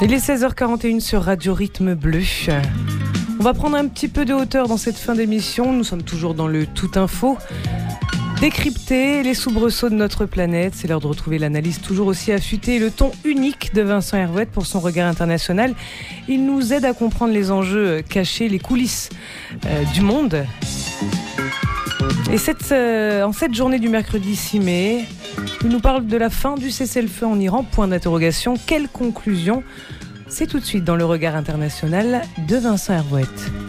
Il est 16h41 sur Radio Rythme Bleu. On va prendre un petit peu de hauteur dans cette fin d'émission. Nous sommes toujours dans le Tout Info. Décrypter les soubresauts de notre planète. C'est l'heure de retrouver l'analyse toujours aussi affûtée et le ton unique de Vincent Hervouet pour son regard international. Il nous aide à comprendre les enjeux cachés, les coulisses du monde. Et en cette journée du mercredi 6 mai, il nous parle de la fin du cessez-le-feu en Iran. Point d'interrogation. Quelle conclusion ? C'est tout de suite dans le regard international de Vincent Hervouet.